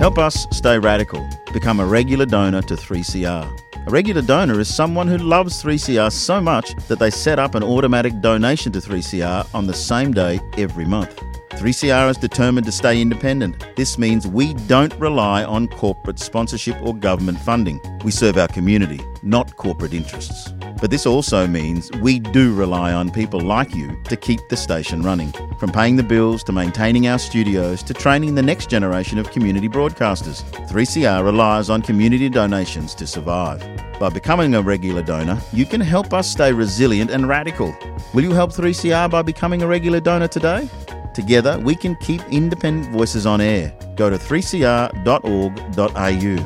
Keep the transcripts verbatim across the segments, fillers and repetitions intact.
Help us stay radical. Become a regular donor to three C R. A regular donor is someone who loves three C R so much that they set up an automatic donation to three C R on the same day every month. three C R is determined to stay independent. This means we don't rely on corporate sponsorship or government funding. We serve our community, not corporate interests. But this also means we do rely on people like you to keep the station running. From paying the bills to maintaining our studios to training the next generation of community broadcasters, three C R relies on community donations to survive. By becoming a regular donor, you can help us stay resilient and radical. Will you help three C R by becoming a regular donor today? Together, we can keep independent voices on air. Go to three c r dot org dot a u.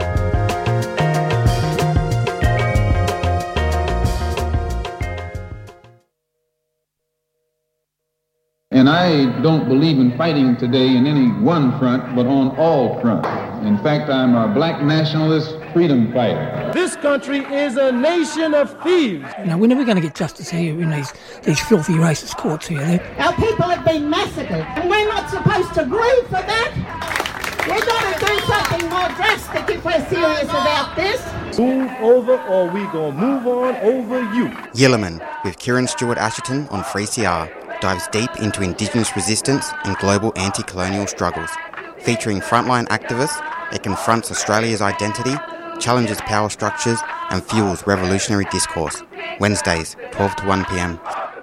And I don't believe in fighting today in any one front, but on all fronts. In fact, I'm a black nationalist freedom fighter. This country is a nation of thieves. You know, we're never going to get justice here in these, these filthy racist courts here. They're... Our people have been massacred, and we're not supposed to grieve for that. We've got to do something more drastic if we're serious about this. Move over or we gonna move on over you. Yilliman with Kieran Stewart-Ashton on three C R dives deep into Indigenous resistance and global anti-colonial struggles. Featuring frontline activists, it confronts Australia's identity, challenges power structures and fuels revolutionary discourse. Wednesdays, twelve to one p m.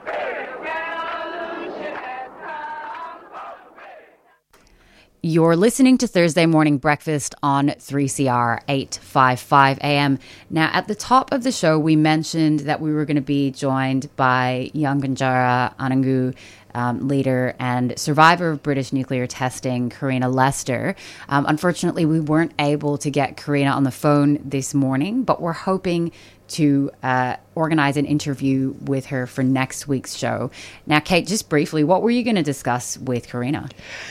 You're listening to Thursday Morning Breakfast on three C R eight fifty-five A M. Now, at the top of the show, we mentioned that we were going to be joined by Yankunytjatjara Anangu um, leader and survivor of British nuclear testing, Karina Lester. Um, unfortunately, we weren't able to get Karina on the phone this morning, but we're hoping to uh, organize an interview with her for next week's show. Now, Kate, just briefly, what were you going to discuss with Karina?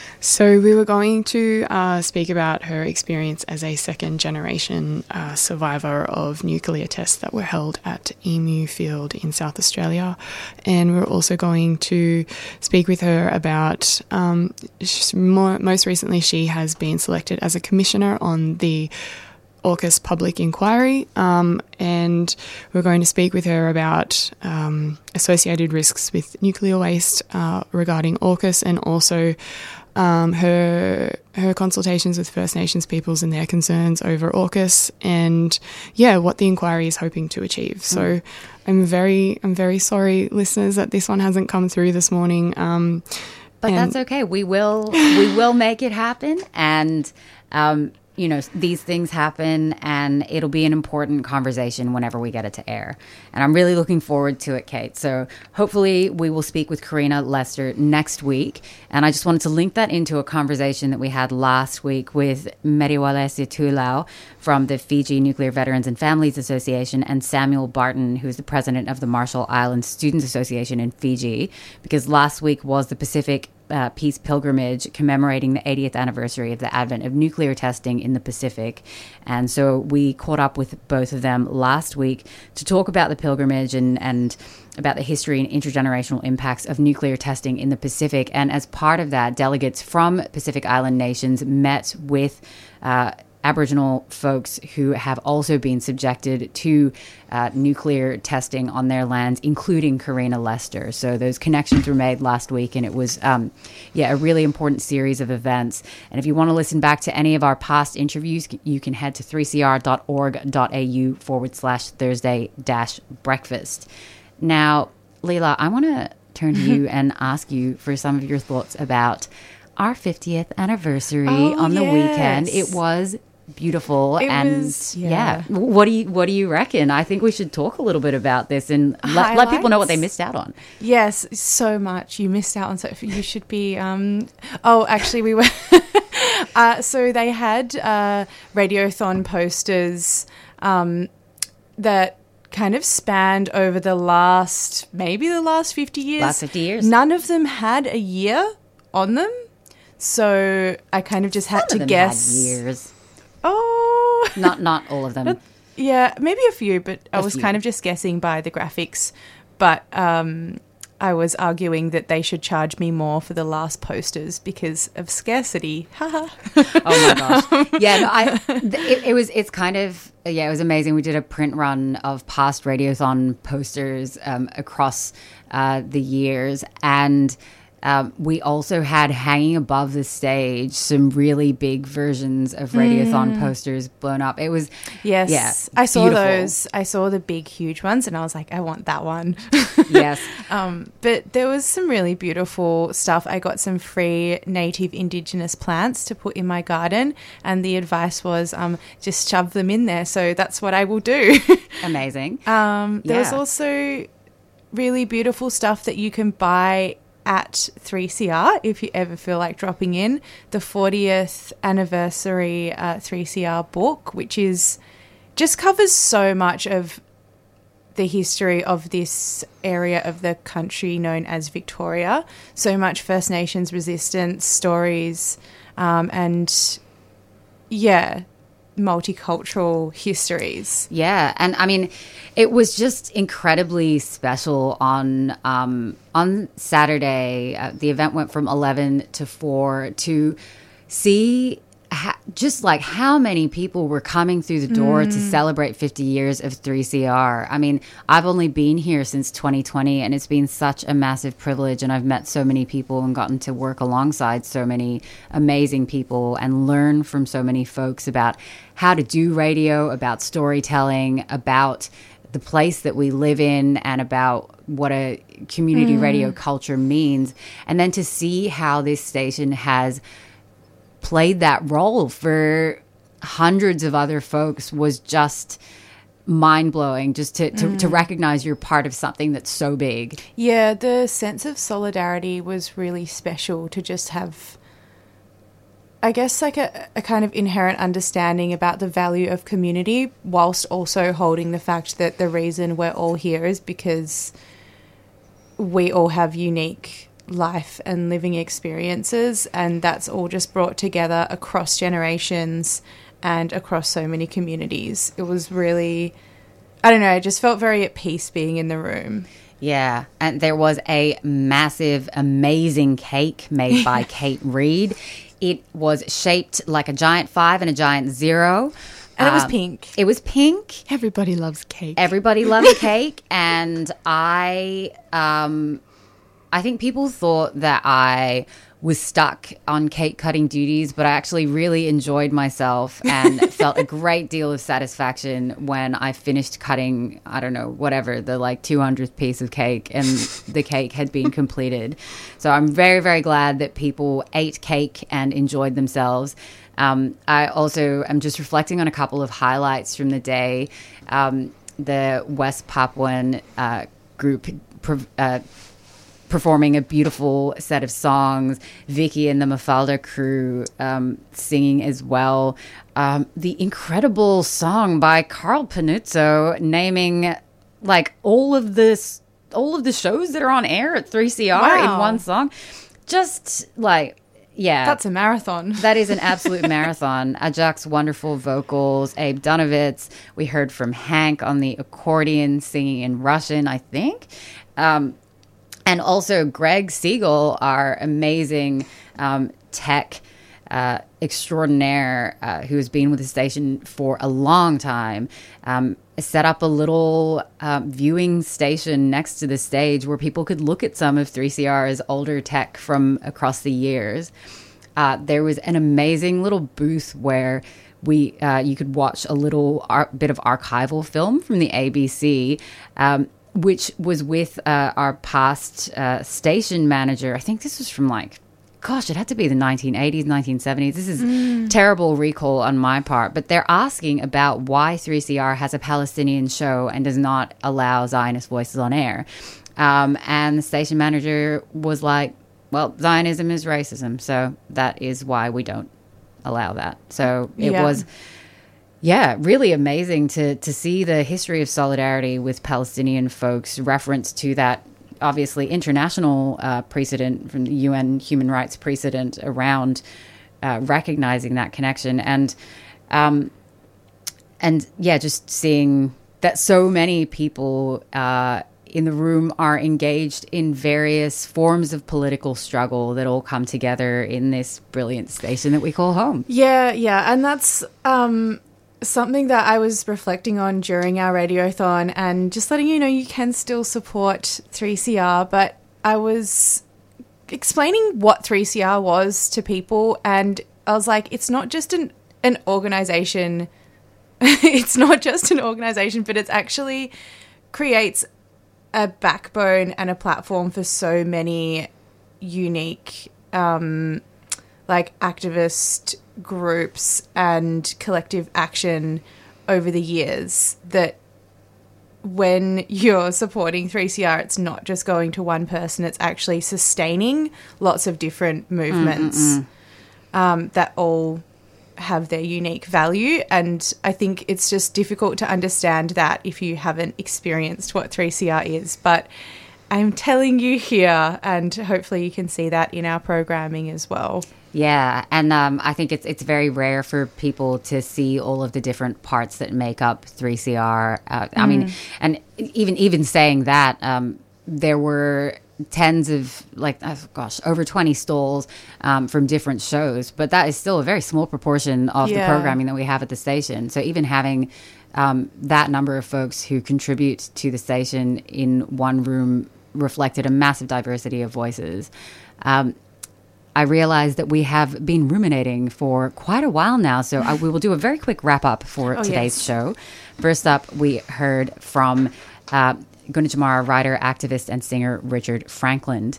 So we were going to uh, speak about her experience as a second-generation uh, survivor of nuclear tests that were held at Emu Field in South Australia. And we were also going to speak with her about, um, more, most recently she has been selected as a commissioner on the AUKUS public inquiry, um, and we're going to speak with her about um, associated risks with nuclear waste uh, regarding AUKUS, and also um, her her consultations with First Nations peoples and their concerns over AUKUS, and yeah, what the inquiry is hoping to achieve. Mm. So I'm very I'm very sorry, listeners, that this one hasn't come through this morning. Um, but that's okay. We will we will make it happen, and. Um, You know, these things happen, and it'll be an important conversation whenever we get it to air. And I'm really looking forward to it, Kate. So hopefully we will speak with Karina Lester next week. And I just wanted to link that into a conversation that we had last week with Meriwale Situlau from the Fiji Nuclear Veterans and Families Association, and Samuel Barton, who is the president of the Marshall Islands Students Association in Fiji, because last week was the Pacific Uh, Peace Pilgrimage commemorating the eightieth anniversary of the advent of nuclear testing in the Pacific. And so we caught up with both of them last week to talk about the pilgrimage and, and about the history and intergenerational impacts of nuclear testing in the Pacific. And as part of that, delegates from Pacific Island nations met with uh, Aboriginal folks who have also been subjected to uh, nuclear testing on their lands, including Karina Lester. So those connections were made last week, and it was, um, yeah, a really important series of events. And if you want to listen back to any of our past interviews, you can head to three c r dot org dot a u forward slash Thursday dash breakfast. Now, Leila, I want to turn to you and ask you for some of your thoughts about our fiftieth anniversary oh, on the yes. weekend. It was beautiful, it and was, yeah. yeah. What do you what do you reckon? I think we should talk a little bit about this and let, let people know what they missed out on. Yes, so much you missed out on. So you should be. Um, oh, actually, we were. uh, so they had uh, Radiothon posters um, that kind of spanned over the last maybe the last fifty years. Last fifty years. None of them had a year on them, so I kind of just had Some to of them guess. had years. Oh, not not all of them. But, yeah, maybe a few, but I A was few. kind of just guessing by the graphics. But um, I was arguing that they should charge me more for the last posters because of scarcity. Haha. Oh my gosh. Yeah, no, I, it, it was, it's kind of, yeah, it was amazing. We did a print run of past Radiothon posters um, across uh, the years. And um, we also had hanging above the stage some really big versions of Radiothon mm. posters blown up. It was, yes, yeah, I saw beautiful. those. I saw the big, huge ones, and I was like, I want that one. Yes. um, but there was some really beautiful stuff. I got some free native Indigenous plants to put in my garden, and the advice was um, just shove them in there. So that's what I will do. Amazing. Um, there yeah. was also really beautiful stuff that you can buy at three C R if you ever feel like dropping in. The fortieth anniversary uh, three C R book, which is just covers so much of the history of this area of the country known as Victoria. So much First Nations resistance stories, um, and yeah, multicultural histories. Yeah, and I mean, it was just incredibly special on um, on Saturday. Uh, the event went from eleven to four to see ha- just like how many people were coming through the door mm. to celebrate fifty years of three C R. I mean, I've only been here since twenty twenty, and it's been such a massive privilege, and I've met so many people and gotten to work alongside so many amazing people and learn from so many folks about how to do radio, about storytelling, about the place that we live in, and about what a community mm. radio culture means. And then to see how this station has played that role for hundreds of other folks was just mind-blowing, just to, to, mm. to recognize you're part of something that's so big. Yeah, the sense of solidarity was really special to just have, I guess, like a, a kind of inherent understanding about the value of community, whilst also holding the fact that the reason we're all here is because we all have unique life and living experiences, and that's all just brought together across generations and across so many communities. It was really, I don't know, I just felt very at peace being in the room. Yeah, and there was a massive, amazing cake made by Kate Reed. It was shaped like a giant five and a giant zero. And um, it was pink. It was pink. Everybody loves cake. Everybody loves cake. And I, um, I think people thought that I was stuck on cake cutting duties, but I actually really enjoyed myself and felt a great deal of satisfaction when I finished cutting, I don't know, whatever, the like two hundredth piece of cake, and the cake had been completed. So I'm very, very glad that people ate cake and enjoyed themselves. Um, I also am just reflecting on a couple of highlights from the day. Um, the West Papuan uh, group uh, performing a beautiful set of songs, Vicky and the Mafalda crew um, singing as well. Um, the incredible song by Carl Panuzzo naming like all of this, all of the shows that are on air at three C R wow. in one song. Just like, yeah. That's a marathon. That is an absolute marathon. Ajak's wonderful vocals, Abe Dunovitz. We heard from Hank on the accordion singing in Russian, I think. Um, And also Greg Siegel, our amazing um, tech uh, extraordinaire uh, who has been with the station for a long time, um, set up a little uh, viewing station next to the stage where people could look at some of three C R's older tech from across the years. Uh, there was an amazing little booth where we uh, you could watch a little ar- bit of archival film from the A B C, um, which was with uh, our past uh, station manager. I think this was from like, gosh, it had to be the nineteen eighties, nineteen seventies. This is mm. terrible recall on my part, but they're asking about why three C R has a Palestinian show and does not allow Zionist voices on air. Um, and the station manager was like, well, Zionism is racism, so that is why we don't allow that. So it yeah. was... Yeah, really amazing to to see the history of solidarity with Palestinian folks, reference to that obviously international uh, precedent from the U N human rights precedent around uh, recognizing that connection. And, um, and yeah, just seeing that so many people uh, in the room are engaged in various forms of political struggle that all come together in this brilliant station that we call home. Yeah, yeah. And that's um, something that I was reflecting on during our radiothon, and just letting you know you can still support three C R, but I was explaining what three C R was to people, and I was like, it's not just an, an organisation. It's not just an organisation, but it's actually creates a backbone and a platform for so many unique um, like activist groups and collective action over the years, that when you're supporting three C R, it's not just going to one person, it's actually sustaining lots of different movements um, that all have their unique value. And I think it's just difficult to understand that if you haven't experienced what three C R is. But I'm telling you here, and hopefully you can see that in our programming as well. Yeah, and um, I think it's it's very rare for people to see all of the different parts that make up three C R. Uh, I mm. mean, and even even saying that, um, there were tens of, like, oh gosh, over twenty stalls um, from different shows, but that is still a very small proportion of yeah. the programming that we have at the station. So even having um, that number of folks who contribute to the station in one room reflected a massive diversity of voices. Um, I realized that we have been ruminating for quite a while now, so I, we will do a very quick wrap up for oh, today's yes. show. First up, we heard from uh, Gunditjmara writer, activist, and singer Richard Franklin.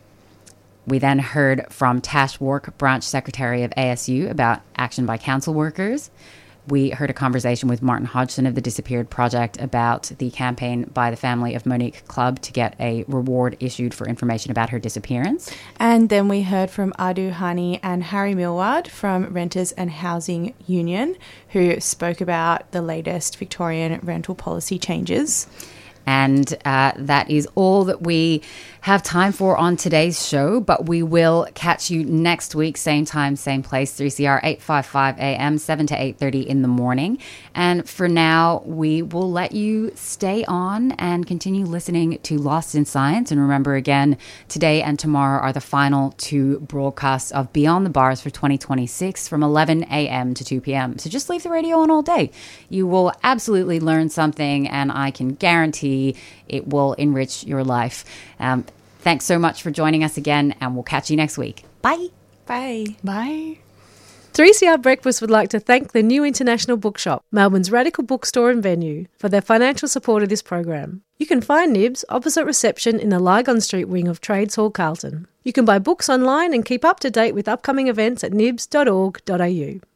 We then heard from Tash Wark, branch secretary of A S U, about action by council workers. We heard a conversation with Martin Hodgson of the Disappeared Project about the campaign by the family of Monique Clubb to get a reward issued for information about her disappearance. And then we heard from Adu Hani and Harry Millward from Renters and Housing Union, who spoke about the latest Victorian rental policy changes. And uh, that is all that we have time for on today's show, but we will catch you next week, same time, same place, three C R, eight fifty-five A M, seven to eight thirty in the morning. And for now, we will let you stay on and continue listening to Lost in Science. And remember, again, today and tomorrow are the final two broadcasts of Beyond the Bars for twenty twenty-six from eleven A M to two P M. So just leave the radio on all day. You will absolutely learn something, and I can guarantee it will enrich your life. Um, thanks so much for joining us again, and we'll catch you next week. Bye. Bye. Bye. three C R Breakfast would like to thank the New International Bookshop, Melbourne's radical bookstore and venue, for their financial support of this program. You can find Nibs opposite reception in the Lygon Street wing of Trades Hall, Carlton. You can buy books online and keep up to date with upcoming events at nibs dot org dot a u.